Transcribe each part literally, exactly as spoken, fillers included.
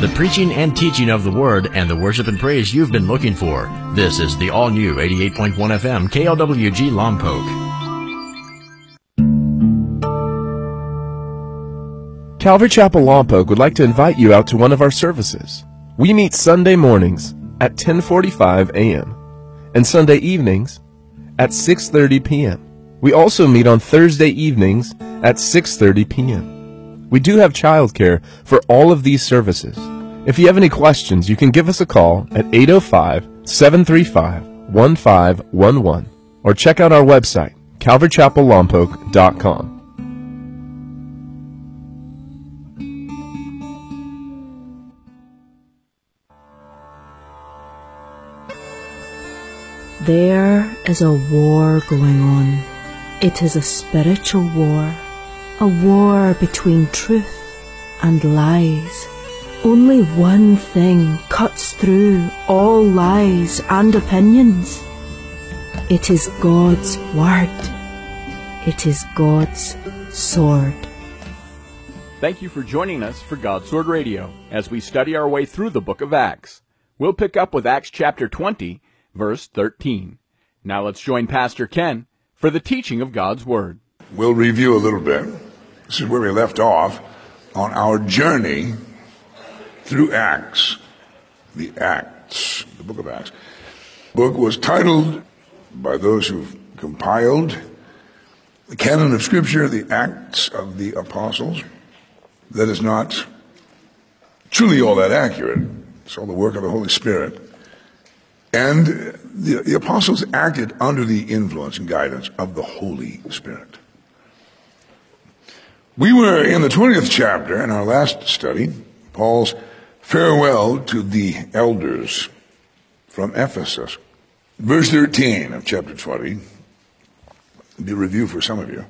the preaching and teaching of the Word, and the worship and praise you've been looking for. This is the all-new eighty-eight point one F M K L W G Lompoc. Calvary Chapel Lompoc would like to invite you out to one of our services. We meet Sunday mornings at ten forty-five a m and Sunday evenings at six thirty p m We also meet on Thursday evenings at six thirty p m We do have childcare for all of these services. If you have any questions, you can give us a call at eight oh five, seven three five, one five one one or check out our website, calvary chapel lompoc dot com. There is a war going on. It is a spiritual war, a war between truth and lies. Only one thing cuts through all lies and opinions. It is God's Word. It is God's sword. Thank you for joining us for God's Sword Radio as we study our way through the book of Acts. We'll pick up with Acts chapter twenty, verse thirteen. Now let's join Pastor Ken for the teaching of God's Word. We'll review a little bit. This is where we left off on our journey through Acts. The Acts, the book of Acts. The book was titled, by those who've compiled the canon of Scripture, the Acts of the Apostles. That is not truly all that accurate. It's all the work of the Holy Spirit. And the, the apostles acted under the influence and guidance of the Holy Spirit. We were in the twentieth chapter in our last study, Paul's farewell to the elders from Ephesus. Verse thirteen of chapter twenty, it'll be a review for some of you.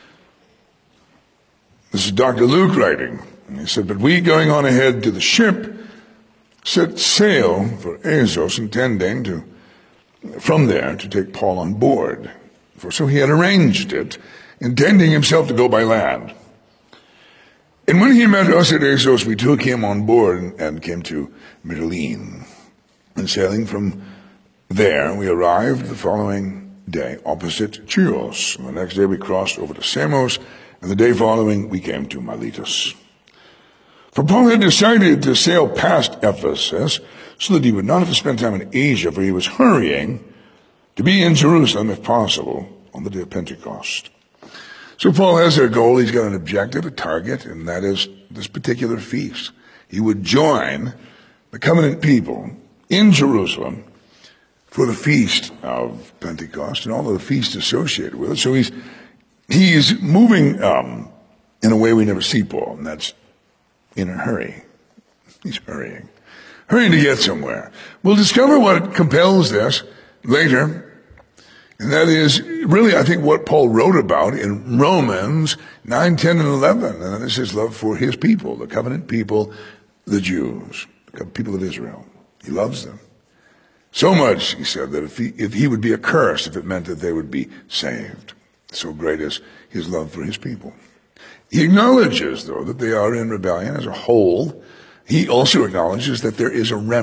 This is Doctor Luke writing. He said, "But we, going on ahead to the ship, set sail for Assos, intending to, from there, to take Paul on board. For so he had arranged it, intending himself to go by land. And when he met us at Assos, we took him on board and, and came to Mytilene. And sailing from there, we arrived the following day opposite Chios. And the next day we crossed over to Samos, and the day following we came to Miletus. For Paul had decided to sail past Ephesus so that he would not have to spend time in Asia, for he was hurrying to be in Jerusalem, if possible, on the day of Pentecost." So Paul has a goal. He's got an objective, a target, and that is this particular feast. He would join the covenant people in Jerusalem for the feast of Pentecost and all of the feasts associated with it. So he's he's moving um, in a way we never see Paul, and that's in a hurry. He's hurrying. Hurrying to get somewhere. We'll discover what compels this later. And that is really, I think, what Paul wrote about in Romans nine, ten, and eleven. And that is his love for his people, the covenant people, the Jews, the people of Israel. He loves them. So much, he said, that if he, if he would be accursed if it meant that they would be saved. So great is his love for his people. He acknowledges, though, that they are in rebellion as a whole. He also acknowledges that there is a remnant